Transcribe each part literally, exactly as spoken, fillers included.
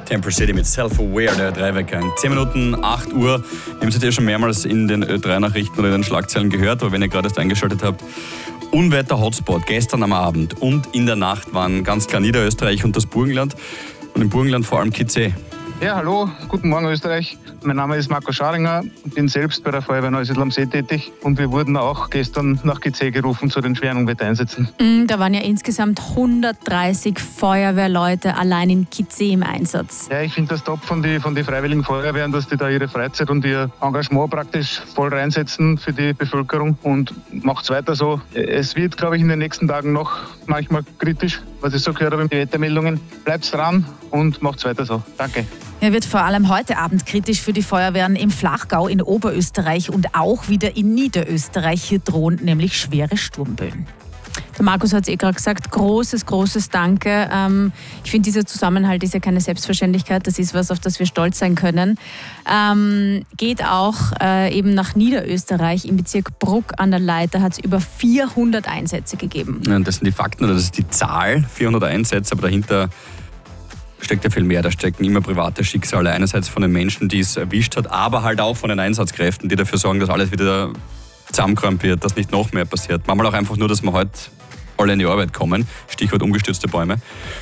Temple City mit Self-Aware, der Dreiwecker. In zehn Minuten, acht Uhr. Wir haben es ja schon mehrmals in den Ö drei Nachrichten oder in den Schlagzeilen gehört, aber wenn ihr gerade erst eingeschaltet habt, Unwetter-Hotspot gestern am Abend und in der Nacht waren ganz klar Niederösterreich und das Burgenland. Und im Burgenland vor allem Kitzee. Ja, hallo, guten Morgen Österreich. Mein Name ist Marco Scharinger, ich bin selbst bei der Feuerwehr Neusiedl am See tätig und wir wurden auch gestern nach Kitzee gerufen zu den schweren Unwettereinsätzen. Mm, da waren ja insgesamt hundertdreißig Feuerwehrleute allein in Kitzee im Einsatz. Ja, ich finde das top von den von die Freiwilligen Feuerwehren, dass die da ihre Freizeit und ihr Engagement praktisch voll reinsetzen für die Bevölkerung und macht's weiter so. Es wird, glaube ich, in den nächsten Tagen noch manchmal kritisch, was ich so gehört habe in den Wettermeldungen. Bleibt's dran und macht's weiter so. Danke. Er wird vor allem heute Abend kritisch für die Feuerwehren im Flachgau in Oberösterreich und auch wieder in Niederösterreich. Hier drohen nämlich schwere Sturmböen. Der Markus hat es eh gerade gesagt, großes, großes Danke. Ähm, ich finde, dieser Zusammenhalt ist ja keine Selbstverständlichkeit, das ist was, auf das wir stolz sein können. Ähm, geht auch äh, eben nach Niederösterreich, im Bezirk Bruck an der Leiter hat es über vierhundert Einsätze gegeben. Ja, das sind die Fakten, oder das ist die Zahl, vierhundert Einsätze, aber dahinter steckt ja viel mehr. Da stecken immer private Schicksale, einerseits von den Menschen, die es erwischt hat, aber halt auch von den Einsatzkräften, die dafür sorgen, dass alles wieder zusammengeräumt wird, dass nicht noch mehr passiert. Manchmal auch einfach nur, dass wir heute alle in die Arbeit kommen. Stichwort umgestürzte Bäume.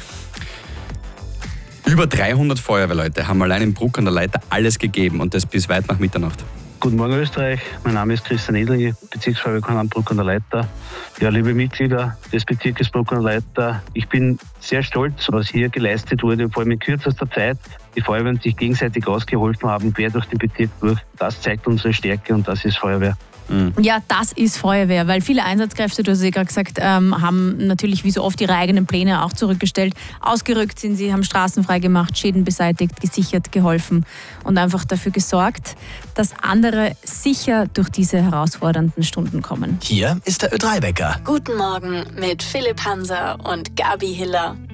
Über dreihundert Feuerwehrleute haben allein in Bruck an der Leiter alles gegeben und das bis weit nach Mitternacht. Guten Morgen Österreich, mein Name ist Christian Edling, Bezirksfeuerwehrkommandant Bruck an der Leiter. Ja, liebe Mitglieder des Bezirkes Bruck an der Leiter, ich bin sehr stolz, was hier geleistet wurde, vor allem in kürzester Zeit. Die Feuerwehren sich gegenseitig ausgeholfen haben, quer durch den Bezirk durch. Das zeigt unsere Stärke und das ist Feuerwehr. Ja, das ist Feuerwehr, weil viele Einsatzkräfte, du hast ja gerade gesagt, ähm, haben natürlich wie so oft ihre eigenen Pläne auch zurückgestellt. Ausgerückt sind sie, haben Straßen freigemacht, Schäden beseitigt, gesichert, geholfen und einfach dafür gesorgt, dass andere sicher durch diese herausfordernden Stunden kommen. Hier ist der Ö drei Wecker. Guten Morgen mit Philipp Hanser und Gabi Hiller.